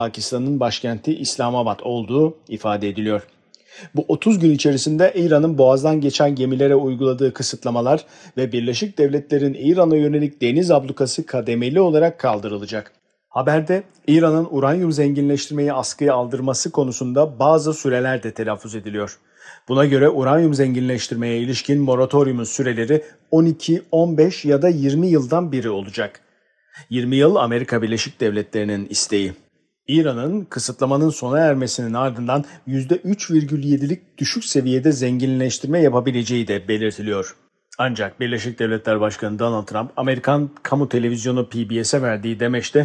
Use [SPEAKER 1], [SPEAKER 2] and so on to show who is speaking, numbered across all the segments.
[SPEAKER 1] Pakistan'ın başkenti İslamabad olduğu ifade ediliyor. Bu 30 gün içerisinde İran'ın Boğaz'dan geçen gemilere uyguladığı kısıtlamalar ve Birleşik Devletler'in İran'a yönelik deniz ablukası kademeli olarak kaldırılacak. Haberde İran'ın uranyum zenginleştirmeyi askıya aldırması konusunda bazı süreler de telaffuz ediliyor. Buna göre uranyum zenginleştirmeye ilişkin moratoriumun süreleri 12, 15 ya da 20 yıldan biri olacak. 20 yıl Amerika Birleşik Devletleri'nin isteği. İran'ın kısıtlamanın sona ermesinin ardından %3,7'lik düşük seviyede zenginleştirme yapabileceği de belirtiliyor. Ancak Birleşik Devletler Başkanı Donald Trump, Amerikan kamu televizyonu PBS'e verdiği demeçte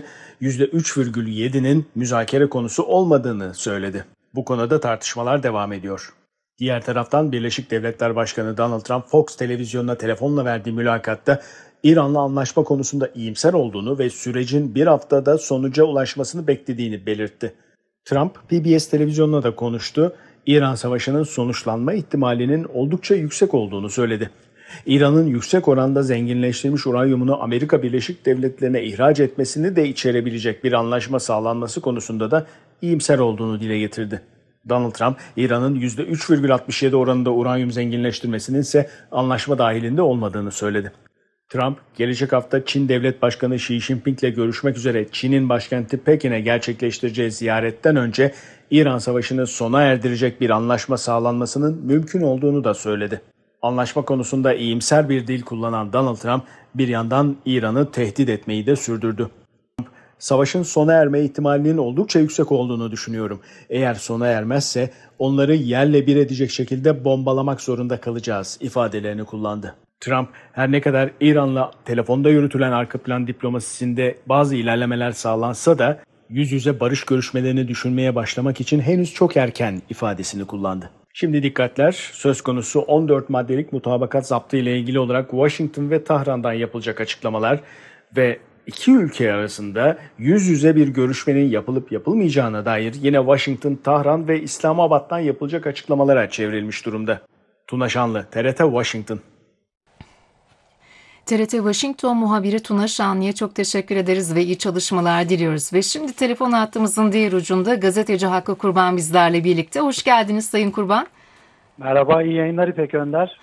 [SPEAKER 1] %3,7'nin müzakere konusu olmadığını söyledi. Bu konuda tartışmalar devam ediyor. Diğer taraftan Birleşik Devletler Başkanı Donald Trump, Fox televizyonuna telefonla verdiği mülakatta İran'la anlaşma konusunda iyimser olduğunu ve sürecin bir haftada sonuca ulaşmasını beklediğini belirtti. Trump, PBS televizyonuna da konuştu. İran Savaşı'nın sonuçlanma ihtimalinin oldukça yüksek olduğunu söyledi. İran'ın yüksek oranda zenginleştirilmiş uranyumunu Amerika Birleşik Devletleri'ne ihraç etmesini de içerebilecek bir anlaşma sağlanması konusunda da iyimser olduğunu dile getirdi. Donald Trump, İran'ın %3,67 oranında uranyum zenginleştirmesinin ise anlaşma dahilinde olmadığını söyledi. Trump, gelecek hafta Çin Devlet Başkanı Xi Jinping ile görüşmek üzere Çin'in başkenti Pekin'e gerçekleştireceği ziyaretten önce İran Savaşı'nı sona erdirecek bir anlaşma sağlanmasının mümkün olduğunu da söyledi. Anlaşma konusunda iyimser bir dil kullanan Donald Trump bir yandan İran'ı tehdit etmeyi de sürdürdü. Savaşın sona erme ihtimalinin oldukça yüksek olduğunu düşünüyorum. Eğer sona ermezse onları yerle bir edecek şekilde bombalamak zorunda kalacağız ifadelerini kullandı. Trump, her ne kadar İran'la telefonda yürütülen arka plan diplomasisinde bazı ilerlemeler sağlansa da yüz yüze barış görüşmelerini düşünmeye başlamak için henüz çok erken ifadesini kullandı. Şimdi dikkatler, söz konusu 14 maddelik mutabakat zaptı ile ilgili olarak Washington ve Tahran'dan yapılacak açıklamalar ve iki ülke arasında yüz yüze bir görüşmenin yapılıp yapılmayacağına dair yine Washington, Tahran ve İslamabad'dan yapılacak açıklamalara çevrilmiş durumda. Tuna Şanlı, TRT Washington.
[SPEAKER 2] TRT Washington muhabiri Tuna Şanlı'ya çok teşekkür ederiz ve iyi çalışmalar diliyoruz. Ve şimdi telefon hattımızın diğer ucunda gazeteci Hakkı Kurban bizlerle birlikte. Hoş geldiniz Sayın Kurban.
[SPEAKER 3] Merhaba, iyi yayınlar İpek Önder.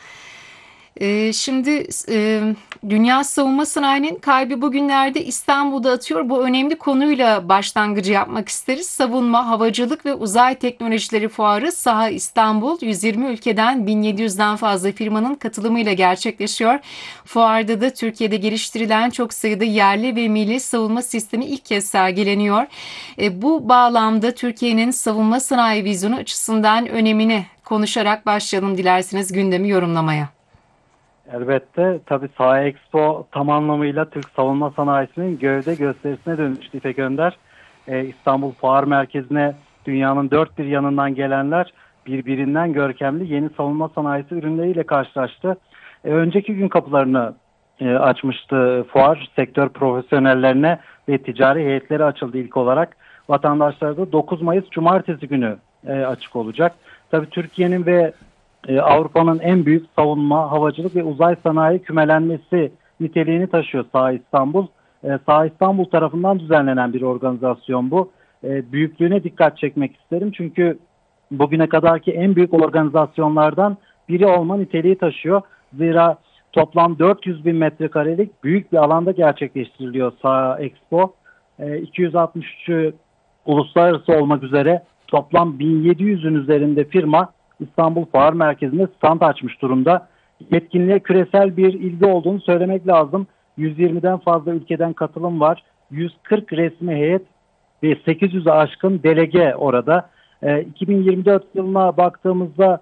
[SPEAKER 2] Şimdi dünya savunma sanayinin kalbi bugünlerde İstanbul'da atıyor. Bu önemli konuyla başlangıcı yapmak isteriz. Savunma, havacılık ve uzay teknolojileri fuarı Saha İstanbul 120 ülkeden 1700'den fazla firmanın katılımıyla gerçekleşiyor. Fuarda da Türkiye'de geliştirilen çok sayıda yerli ve milli savunma sistemi ilk kez sergileniyor. Bu bağlamda Türkiye'nin savunma sanayi vizyonu açısından önemini konuşarak başlayalım dilerseniz gündemi yorumlamaya.
[SPEAKER 3] Elbette, tabii Saha Expo tam anlamıyla Türk savunma sanayisinin gövde gösterisine dönüştü İpek Önder. İstanbul Fuar Merkezi'ne dünyanın dört bir yanından gelenler birbirinden görkemli yeni savunma sanayisi ürünleriyle karşılaştı. Önceki gün kapılarını açmıştı fuar, sektör profesyonellerine ve ticari heyetleri açıldı ilk olarak. Vatandaşlara da 9 Mayıs Cumartesi günü açık olacak. Tabii Türkiye'nin ve Avrupa'nın en büyük savunma, havacılık ve uzay sanayi kümelenmesi niteliğini taşıyor Saha İstanbul. Saha İstanbul tarafından düzenlenen bir organizasyon bu. Büyüklüğüne dikkat çekmek isterim çünkü bugüne kadarki en büyük organizasyonlardan biri olma niteliği taşıyor. Zira toplam 400 bin metrekarelik büyük bir alanda gerçekleştiriliyor Saha Expo. 263'ü uluslararası olmak üzere toplam 1700'ün üzerinde firma İstanbul Fuar Merkezi'nde stand açmış durumda. Etkinliğe küresel bir ilgi olduğunu söylemek lazım. 120'den fazla ülkeden katılım var. 140 resmi heyet ve 800'e aşkın delege orada. 2024 yılına baktığımızda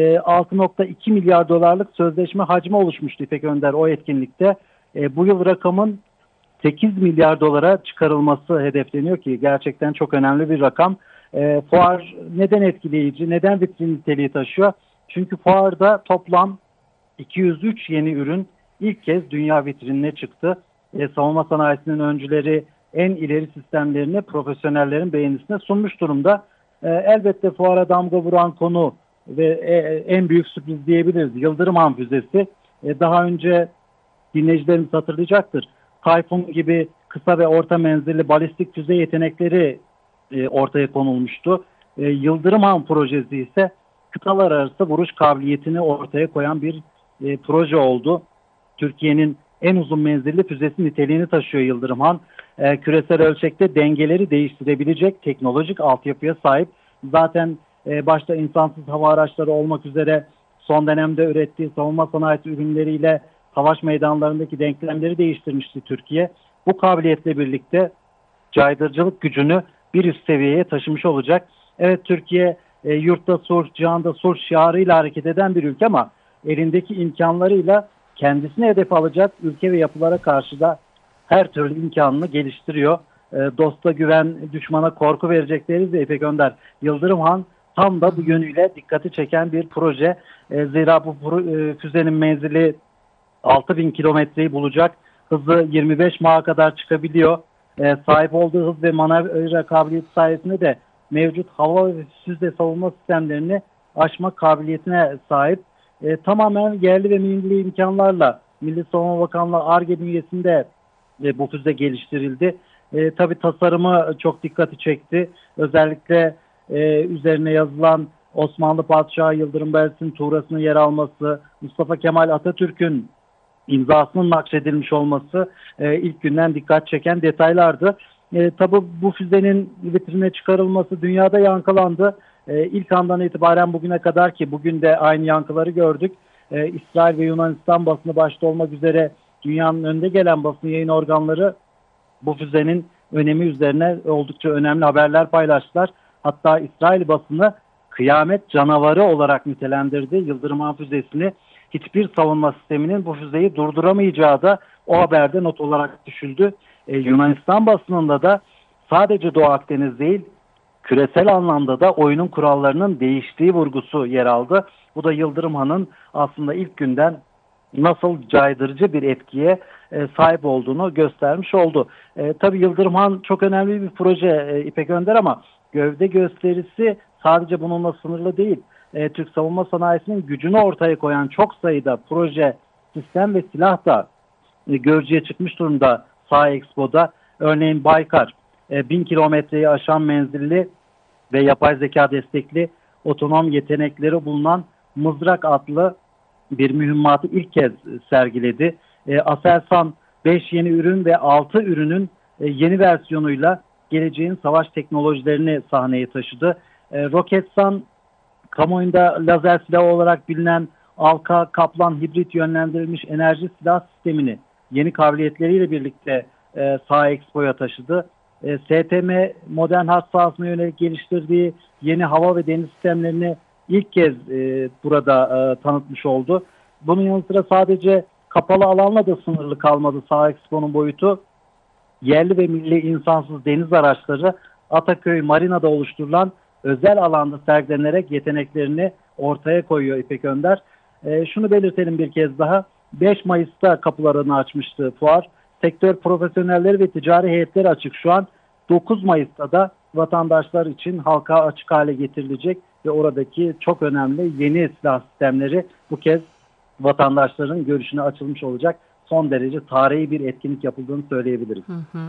[SPEAKER 3] 6,2 milyar dolarlık sözleşme hacmi oluşmuştu İpek Önder o etkinlikte. Bu yıl rakamın 8 milyar dolara çıkarılması hedefleniyor ki gerçekten çok önemli bir rakam. Fuar neden etkileyici, neden vitrin niteliği taşıyor? Çünkü fuarda toplam 203 yeni ürün ilk kez dünya vitrinine çıktı. Savunma sanayisinin öncüleri en ileri sistemlerini profesyonellerin beğenisine sunmuş durumda. Elbette fuara damga vuran konu ve en büyük sürpriz diyebiliriz. Yıldırım Han füzesi. Daha önce dinleyicilerimiz hatırlayacaktır. Tayfun gibi kısa ve orta menzilli balistik füze yetenekleri ortaya konulmuştu. Yıldırım Han projesi ise kıtalar arası vuruş kabiliyetini ortaya koyan bir proje oldu. Türkiye'nin en uzun menzilli füzesi niteliğini taşıyor Yıldırım Han. Küresel ölçekte dengeleri değiştirebilecek teknolojik altyapıya sahip. Zaten başta insansız hava araçları olmak üzere son dönemde ürettiği savunma sanayisi ürünleriyle savaş meydanlarındaki denklemleri değiştirmişti Türkiye. Bu kabiliyetle birlikte caydırıcılık gücünü bir üst seviyeye taşımış olacak. Evet, Türkiye yurtta sulh, cihanda sulh şiarıyla hareket eden bir ülke ama elindeki imkanlarıyla kendisine hedef alacak ülke ve yapılara karşı da her türlü imkanını geliştiriyor. Dosta güven, düşmana korku verecek deriz de İpek Önder. Yıldırım Han tam da bu yönüyle dikkati çeken bir proje. Zira bu füzenin menzili 6000 kilometreyi bulacak. Hızı 25 Mach'a kadar çıkabiliyor. Sahip olduğu hız ve manevra kabiliyeti sayesinde de mevcut hava ve füze savunma sistemlerini aşma kabiliyetine sahip. Tamamen yerli ve milli imkanlarla Milli Savunma Bakanlığı Ar-Ge bünyesinde bu füze geliştirildi. Tabii tasarımı çok dikkati çekti. Özellikle üzerine yazılan Osmanlı Padişahı Yıldırım Beyazıt'ın tuğrasının yer alması, Mustafa Kemal Atatürk'ün imzasının nakşedilmiş olması ilk günden dikkat çeken detaylardı. Tabii bu füzenin vitrine çıkarılması dünyada yankılandı. İlk andan itibaren bugüne kadar ki bugün de aynı yankıları gördük. İsrail ve Yunanistan basını başta olmak üzere dünyanın önde gelen basın yayın organları bu füzenin önemi üzerine oldukça önemli haberler paylaştılar. Hatta İsrail basını kıyamet canavarı olarak nitelendirdi Yıldırım Han füzesini. Hiçbir savunma sisteminin bu füzeyi durduramayacağı da o haberde not olarak düşüldü. Yunanistan basınında da sadece Doğu Akdeniz değil, küresel anlamda da oyunun kurallarının değiştiği vurgusu yer aldı. Bu da Yıldırım Han'ın aslında ilk günden nasıl caydırıcı bir etkiye sahip olduğunu göstermiş oldu. Tabii Yıldırım Han çok önemli bir proje İpek Önder ama gövde gösterisi sadece bununla sınırlı değil. Türk savunma sanayisinin gücünü ortaya koyan çok sayıda proje, sistem ve silah da görücüye çıkmış durumda Saha Expo'da. Örneğin Baykar 1000 kilometreyi aşan menzilli ve yapay zeka destekli otonom yetenekleri bulunan Mızrak adlı bir mühimmatı ilk kez sergiledi. Aselsan 5 yeni ürün ve 6 ürünün yeni versiyonuyla geleceğin savaş teknolojilerini sahneye taşıdı. Roketsan kamuoyunda lazer silahı olarak bilinen Alka Kaplan hibrit yönlendirilmiş enerji silah sistemini yeni kabiliyetleriyle birlikte Saha Expo'ya taşıdı. STM modern harp sahasına yönelik geliştirdiği yeni hava ve deniz sistemlerini ilk kez burada tanıtmış oldu. Bunun yanı sıra sadece kapalı alanla da sınırlı kalmadı Saha Expo'nun boyutu. Yerli ve milli insansız deniz araçları Ataköy Marina'da oluşturulan özel alanda sergilenerek yeteneklerini ortaya koyuyor İpek Önder. Şunu belirtelim bir kez daha. 5 Mayıs'ta kapılarını açmıştı fuar. Sektör profesyonelleri ve ticari heyetleri açık şu an. 9 Mayıs'ta da vatandaşlar için halka açık hale getirilecek ve oradaki çok önemli yeni silah sistemleri bu kez vatandaşların görüşüne açılmış olacak. Son derece tarihi bir etkinlik yapıldığını söyleyebiliriz.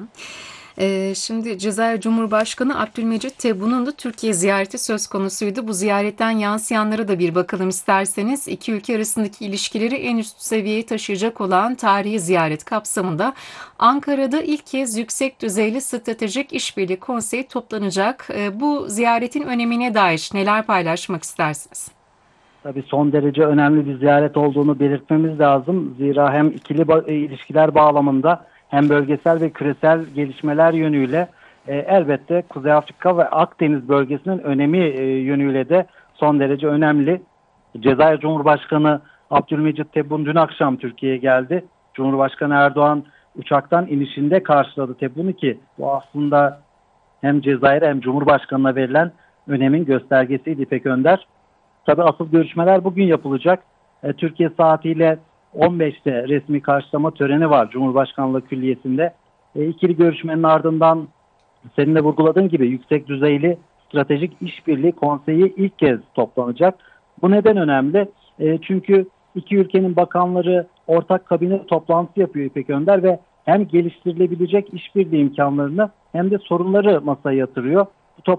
[SPEAKER 2] Şimdi Cezayir Cumhurbaşkanı Abdülmecit Tebboun'un da Türkiye ziyareti söz konusuydu. Bu ziyaretten yansıyanlara da bir bakalım isterseniz. İki ülke arasındaki ilişkileri en üst seviyeye taşıyacak olan tarihi ziyaret kapsamında Ankara'da ilk kez yüksek düzeyli stratejik işbirliği konseyi toplanacak. Bu ziyaretin önemine dair neler paylaşmak istersiniz?
[SPEAKER 3] Tabii son derece önemli bir ziyaret olduğunu belirtmemiz lazım. Zira hem ikili ilişkiler bağlamında hem bölgesel ve küresel gelişmeler yönüyle elbette Kuzey Afrika ve Akdeniz bölgesinin önemi yönüyle de son derece önemli. Cezayir Cumhurbaşkanı Abdülmecit Tebboun dün akşam Türkiye'ye geldi. Cumhurbaşkanı Erdoğan uçaktan inişinde karşıladı Tebboun'u ki bu aslında hem Cezayir'e hem Cumhurbaşkanı'na verilen önemin göstergesiydi İpek Önder. Tabii asıl görüşmeler bugün yapılacak. Türkiye saatiyle 15'te resmi karşılama töreni var Cumhurbaşkanlığı Külliyesi'nde. İkili görüşmenin ardından senin de vurguladığın gibi yüksek düzeyli stratejik işbirliği konseyi ilk kez toplanacak. Bu neden önemli? Çünkü iki ülkenin bakanları ortak kabine toplantısı yapıyor İpek Önder ve hem geliştirilebilecek işbirliği imkanlarını hem de sorunları masaya yatırıyor.